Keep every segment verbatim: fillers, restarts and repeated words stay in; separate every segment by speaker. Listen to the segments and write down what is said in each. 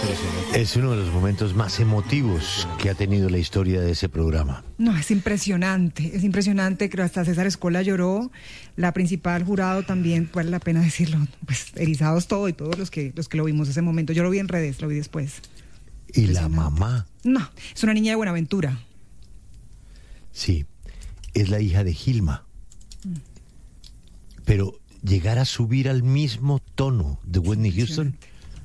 Speaker 1: Es uno de los momentos más emotivos que ha tenido la historia de ese programa.
Speaker 2: No, es impresionante, es impresionante, creo hasta César Escola lloró, la principal jurado también, vale la pena decirlo, pues erizados todo y todos los que, los que lo vimos ese momento. Yo lo vi en redes, lo vi después.
Speaker 1: ¿Y la mamá?
Speaker 2: No, es una niña de Buenaventura.
Speaker 1: Sí, es la hija de Gilma. Mm. Pero llegar a subir al mismo tono de Whitney Houston.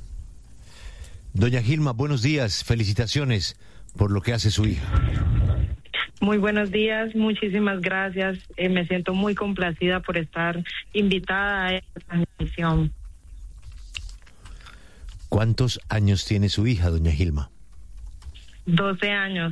Speaker 1: Doña Gilma, buenos días, felicitaciones por lo que hace su hija.
Speaker 3: Muy buenos días, muchísimas gracias. Eh, me siento muy complacida por estar invitada a esta transmisión.
Speaker 1: ¿Cuántos años tiene su hija, doña Gilma?
Speaker 3: doce años.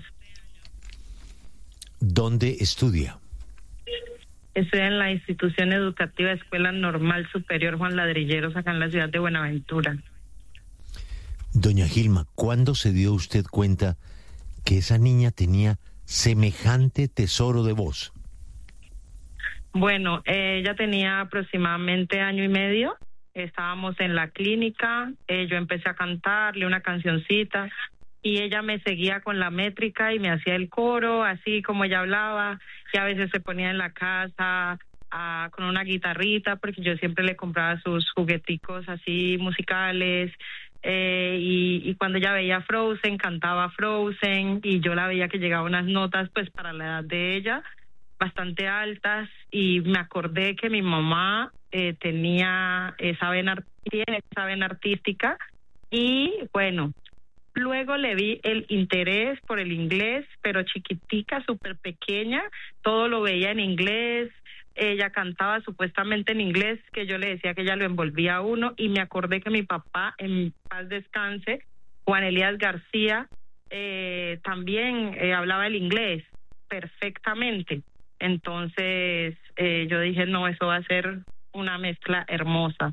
Speaker 1: ¿Dónde estudia?
Speaker 3: Estoy en la institución educativa Escuela Normal Superior Juan Ladrilleros, acá en la ciudad de Buenaventura.
Speaker 1: Doña Gilma, ¿cuándo se dio usted cuenta que esa niña tenía semejante tesoro de voz?
Speaker 3: Bueno, eh, ella tenía aproximadamente año y medio. Estábamos en la clínica, eh, yo empecé a cantarle una cancioncita y ella me seguía con la métrica y me hacía el coro, así como ella hablaba, y a veces se ponía en la casa a, con una guitarrita, porque yo siempre le compraba sus jugueticos así musicales, eh, y, y cuando ella veía Frozen, cantaba Frozen, y yo la veía que llegaba a unas notas pues para la edad de ella, bastante altas, y me acordé que mi mamá eh, tenía esa vena, tiene esa vena artística, y bueno, luego le vi el interés por el inglés, pero chiquitica, súper pequeña, todo lo veía en inglés, ella cantaba supuestamente en inglés, que yo le decía que ella lo envolvía a uno, y me acordé que mi papá, en paz descanse, Juan Elías García, eh, también eh, hablaba el inglés perfectamente. Entonces eh, yo dije, no, eso va a ser una mezcla hermosa.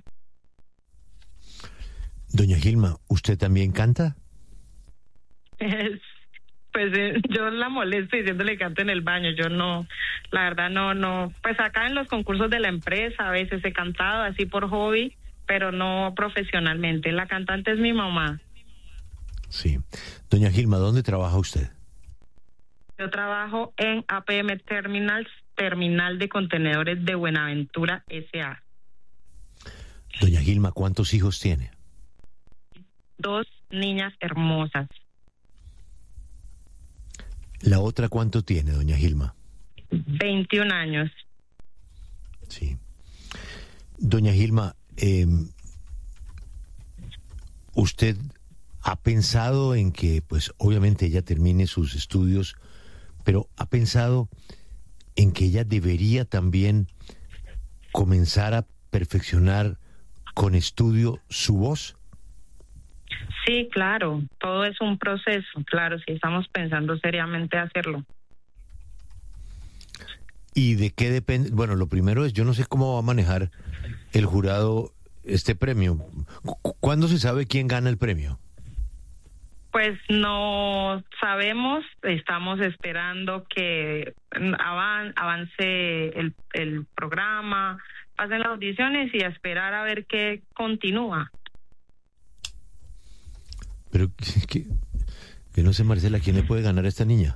Speaker 1: Doña Gilma, ¿usted también canta?
Speaker 3: Es, pues eh, yo la molesto diciéndole que canto en el baño, yo no, la verdad no, no, pues acá en los concursos de la empresa a veces he cantado así por hobby, pero no profesionalmente. La cantante es mi mamá.
Speaker 1: Sí. Doña Gilma, ¿dónde trabaja usted?
Speaker 3: Yo trabajo en A P M Terminals, Terminal de Contenedores de Buenaventura S A
Speaker 1: Doña Gilma, ¿cuántos hijos tiene?
Speaker 3: Dos niñas hermosas.
Speaker 1: ¿La otra cuánto tiene, doña Gilma?
Speaker 3: veintiún años.
Speaker 1: Sí. Doña Gilma, eh, ¿usted ha pensado en que, pues, obviamente ella termine sus estudios, pero ha pensado en que ella debería también comenzar a perfeccionar con estudio su voz?
Speaker 3: Sí, claro, todo es un proceso, claro, sí estamos pensando seriamente hacerlo.
Speaker 1: ¿Y de qué depende? Bueno, lo primero es, yo no sé cómo va a manejar el jurado este premio. ¿Cu- ¿Cuándo se sabe quién gana el premio?
Speaker 3: Pues no sabemos, estamos esperando que avan- avance el, el programa, pasen las audiciones y a esperar a ver qué continúa.
Speaker 1: Pero que, que no sé, Marcela, ¿quién le puede ganar a esta niña?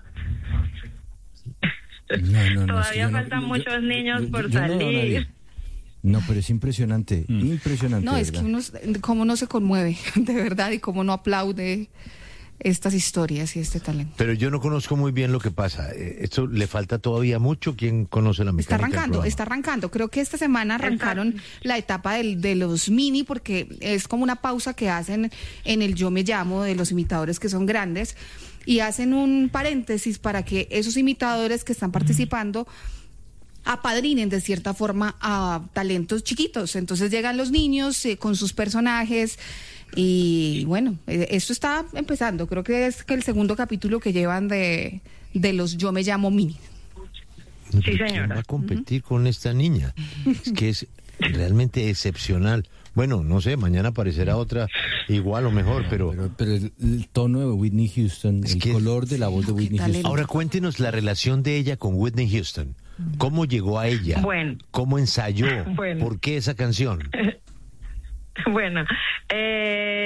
Speaker 4: No, no, no,
Speaker 3: Todavía
Speaker 4: es que
Speaker 3: faltan
Speaker 4: no,
Speaker 3: muchos
Speaker 4: yo,
Speaker 3: niños
Speaker 4: yo,
Speaker 3: por
Speaker 4: yo no veo a
Speaker 3: salir.
Speaker 4: nadie. No, pero es impresionante, mm. impresionante.
Speaker 2: No, es
Speaker 4: ¿verdad?
Speaker 2: que uno, cómo no se conmueve, de verdad, y cómo no aplaude estas historias y este talento.
Speaker 1: Pero yo no conozco muy bien lo que pasa. Eh, Esto le falta todavía mucho. ¿Quién conoce la mecánica
Speaker 2: Está
Speaker 1: del
Speaker 2: arrancando,
Speaker 1: programa?
Speaker 2: está arrancando. Creo que esta semana arrancaron
Speaker 3: Exacto.
Speaker 2: la etapa del, de los mini, porque es como una pausa que hacen en el Yo Me Llamo de los imitadores que son grandes, y hacen un paréntesis para que esos imitadores que están participando apadrinen de cierta forma a talentos chiquitos. Entonces llegan los niños eh, con sus personajes. Y bueno, eh, esto está empezando. Creo que es que el segundo capítulo que llevan de, de los Yo Me Llamo Mini.
Speaker 3: Sí,
Speaker 1: ¿Quién
Speaker 3: señora.
Speaker 1: va a competir uh-huh. con esta niña? Es que es realmente excepcional. Bueno, no sé, mañana aparecerá otra igual o mejor, pero...
Speaker 4: Pero, pero el, el tono de Whitney Houston,
Speaker 1: Es
Speaker 4: el
Speaker 1: que-
Speaker 4: color de la voz de
Speaker 2: No, qué
Speaker 4: Whitney
Speaker 2: talento.
Speaker 4: Houston.
Speaker 1: Ahora cuéntenos la relación de ella con Whitney Houston. ¿Cómo llegó a ella?
Speaker 3: Bueno.
Speaker 1: ¿Cómo ensayó?
Speaker 3: Bueno.
Speaker 1: ¿Por qué esa canción?
Speaker 3: Bueno, eh, a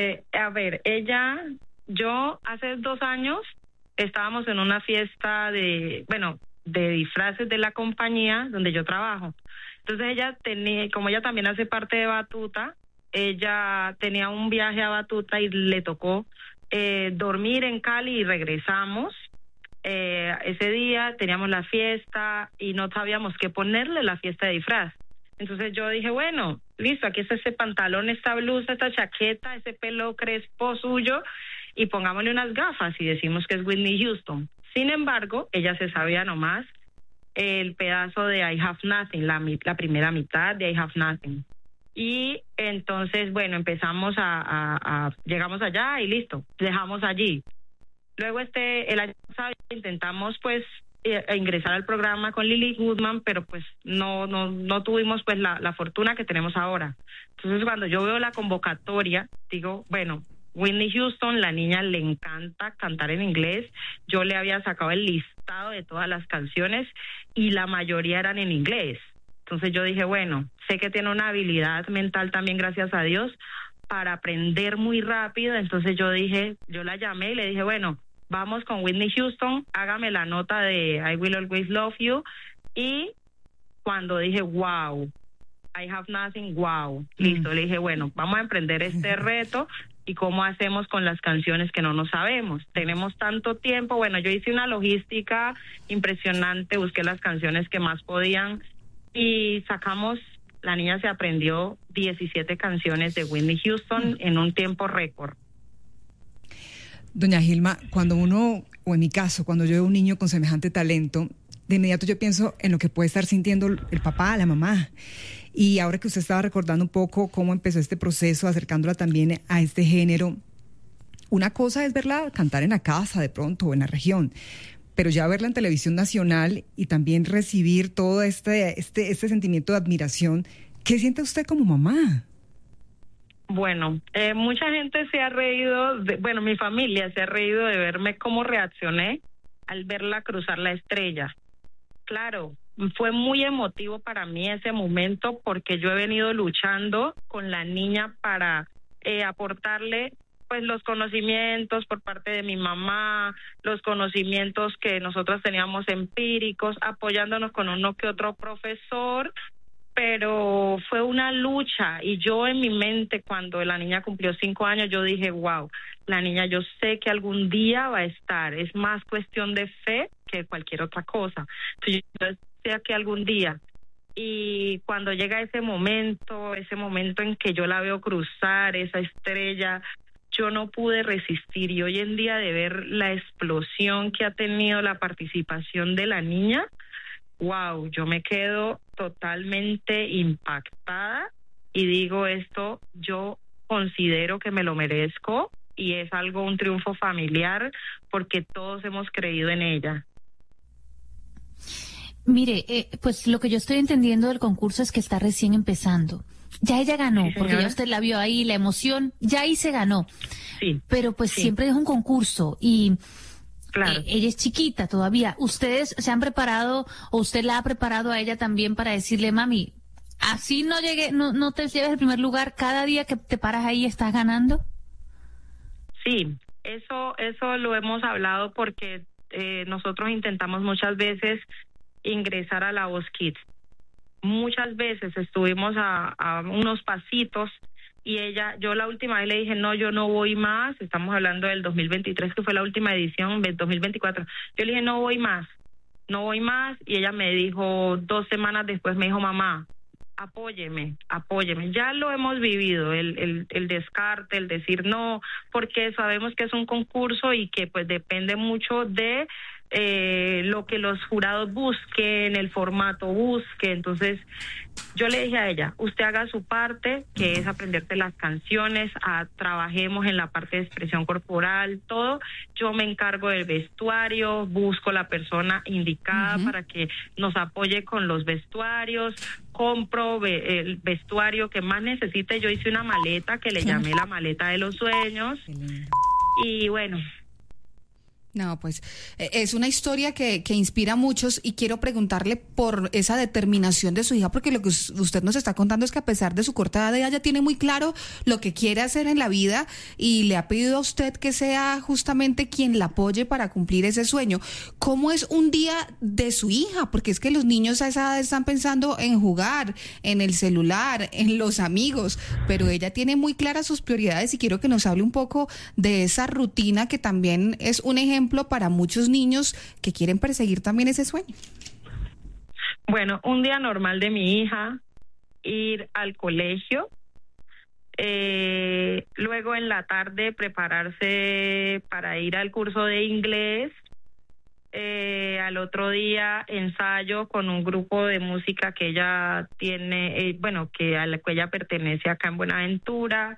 Speaker 3: ver, ella, yo hace dos años estábamos en una fiesta de, bueno, de disfraces de la compañía donde yo trabajo. Entonces ella tenía, como ella también hace parte de Batuta, ella tenía un viaje a Batuta y le tocó eh, dormir en Cali y regresamos. Eh, ese día teníamos la fiesta y no sabíamos qué ponerle la fiesta de disfraz. Entonces yo dije, bueno, listo, aquí está ese pantalón, esta blusa, esta chaqueta, ese pelo crespo suyo y pongámosle unas gafas y decimos que es Whitney Houston. Sin embargo, ella se sabía nomás el pedazo de I Have Nothing, la, la primera mitad de I Have Nothing. Y entonces, bueno, empezamos a, a, a, llegamos allá y listo, dejamos allí. Luego este, el año pasado intentamos pues eh, ingresar al programa con Lily Goodman, pero pues no, no, no tuvimos pues la, la fortuna que tenemos ahora. Entonces cuando yo veo la convocatoria, digo, bueno, Whitney Houston, la niña le encanta cantar en inglés. Yo le había sacado el listado de todas las canciones y la mayoría eran en inglés. Entonces yo dije, bueno, sé que tiene una habilidad mental también, gracias a Dios, para aprender muy rápido. Entonces yo dije, yo la llamé y le dije, bueno, vamos con Whitney Houston, hágame la nota de I Will Always Love You. Y cuando dije, wow, I Have Nothing, wow, listo, mm. le dije, bueno, vamos a emprender este reto. ¿Y cómo hacemos con las canciones que no nos sabemos? Tenemos tanto tiempo. Bueno, yo hice una logística impresionante, busqué las canciones que más podían y sacamos, la niña se aprendió diecisiete canciones de Whitney Houston en un tiempo récord.
Speaker 5: Doña Gilma, cuando uno, o en mi caso, cuando yo veo un niño con semejante talento, de inmediato yo pienso en lo que puede estar sintiendo el papá, la mamá. Y ahora que usted estaba recordando un poco cómo empezó este proceso, acercándola también a este género, una cosa es verla cantar en la casa de pronto o en la región, pero ya verla en televisión nacional y también recibir todo este, este, este sentimiento de admiración, ¿qué siente usted como mamá?
Speaker 3: Bueno, eh, mucha gente se ha reído, de, bueno, mi familia se ha reído de verme cómo reaccioné al verla cruzar la estrella. Claro, fue muy emotivo para mí ese momento porque yo he venido luchando con la niña para eh, aportarle pues los conocimientos por parte de mi mamá, los conocimientos que nosotros teníamos empíricos, apoyándonos con uno que otro profesor, pero fue una lucha y yo en mi mente cuando la niña cumplió cinco años yo dije, wow, la niña yo sé que algún día va a estar, es más cuestión de fe que cualquier otra cosa. Entonces yo sé que algún día, y cuando llega ese momento, ese momento en que yo la veo cruzar esa estrella, yo no pude resistir y hoy en día de ver la explosión que ha tenido la participación de la niña, wow, yo me quedo totalmente impactada y digo esto, yo considero que me lo merezco y es algo, un triunfo familiar porque todos hemos creído en ella.
Speaker 6: Mire, eh, pues lo que yo estoy entendiendo del concurso es que está recién empezando. Ya ella ganó, sí, porque ya usted la vio ahí, la emoción, ya ahí se ganó. Sí. Pero pues sí. Siempre es un concurso y claro. eh, ella es chiquita todavía. ¿Ustedes se han preparado o usted la ha preparado a ella también para decirle, mami, así no llegue, no, no te lleves el primer lugar, cada día que te paras ahí estás ganando?
Speaker 3: Sí, eso, eso lo hemos hablado porque eh, nosotros intentamos muchas veces ingresar a La Voz Kids. Muchas veces estuvimos a, a unos pasitos y ella, yo la última vez le dije, no, yo no voy más, estamos hablando del dos mil veintitrés, que fue la última edición, dos mil veinticuatro, yo le dije, no voy más, no voy más, y ella me dijo, dos semanas después me dijo, mamá, apóyeme, apóyeme, ya lo hemos vivido, el, el, el descarte, el decir no, porque sabemos que es un concurso y que pues depende mucho de Eh, lo que los jurados busquen, el formato busque. Entonces yo le dije a ella, usted haga su parte, que es aprenderte las canciones, a, trabajemos en la parte de expresión corporal, todo, yo me encargo del vestuario, busco la persona indicada uh-huh. para que nos apoye con los vestuarios, compro ve, el vestuario que más necesite, yo hice una maleta que le llamé la maleta de los sueños y bueno,
Speaker 2: No, pues es una historia que, que inspira a muchos y quiero preguntarle por esa determinación de su hija, porque lo que usted nos está contando es que a pesar de su corta edad ella ya tiene muy claro lo que quiere hacer en la vida y le ha pedido a usted que sea justamente quien la apoye para cumplir ese sueño. ¿Cómo es un día de su hija? Porque es que los niños a esa edad están pensando en jugar, en el celular, en los amigos, pero ella tiene muy claras sus prioridades y quiero que nos hable un poco de esa rutina que también es un ejemplo para muchos niños que quieren perseguir también ese sueño.
Speaker 3: Bueno, un día normal de mi hija, ir al colegio, eh, luego en la tarde prepararse para ir al curso de inglés, eh, al otro día ensayo con un grupo de música que ella tiene, eh, bueno, que a la que ella pertenece acá en Buenaventura,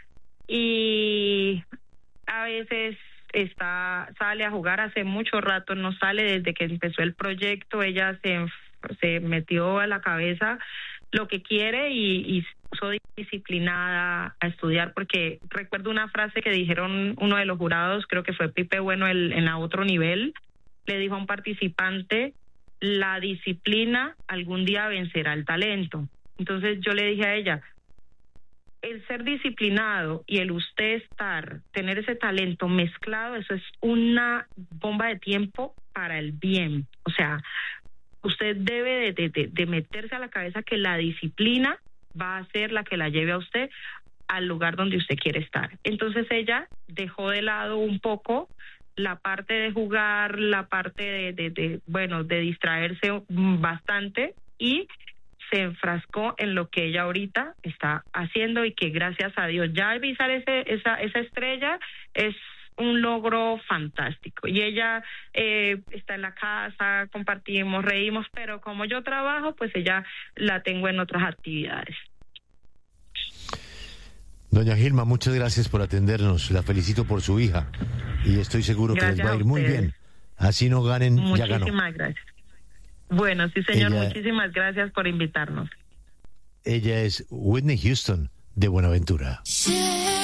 Speaker 3: y a veces está sale a jugar. Hace mucho rato no sale, desde que empezó el proyecto ella se, se metió a la cabeza lo que quiere y, y soy disciplinada a estudiar, porque recuerdo una frase que dijeron uno de los jurados, creo que fue Pipe Bueno el, en a otro nivel, le dijo a un participante: la disciplina algún día vencerá el talento. Entonces yo le dije a ella, el ser disciplinado y el usted estar, tener ese talento mezclado, eso es una bomba de tiempo para el bien. O sea, usted debe de, de, de meterse a la cabeza que la disciplina va a ser la que la lleve a usted al lugar donde usted quiere estar. Entonces ella dejó de lado un poco la parte de jugar, la parte de, de, de bueno, de distraerse bastante y se enfrascó en lo que ella ahorita está haciendo y que gracias a Dios ya avisar ese, esa, esa estrella es un logro fantástico. Y ella eh, está en la casa, compartimos, reímos, pero como yo trabajo, pues ella la tengo en otras actividades.
Speaker 1: Doña Gilma, muchas gracias por atendernos. La felicito por su hija y estoy seguro gracias que les va a ir muy bien. Así no ganen,
Speaker 3: muchísimas
Speaker 1: ya ganó.
Speaker 3: Muchísimas gracias. Bueno, sí, señor, ella, muchísimas gracias por invitarnos.
Speaker 1: Ella es Whitney Houston de Buenaventura. Sí.